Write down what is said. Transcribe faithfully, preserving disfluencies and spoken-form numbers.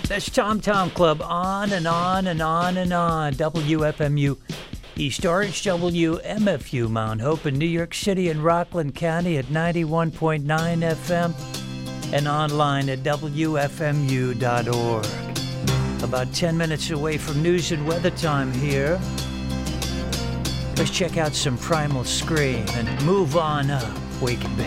That's Tom Tom Club on and on and on and on. W F M U East Orange, W M F U Mount Hope in New York City and Rockland County at ninety-one point nine F M and online at W F M U dot org. About ten minutes away from news and weather time here. Let's check out some Primal Scream and move on up. Wake and bake.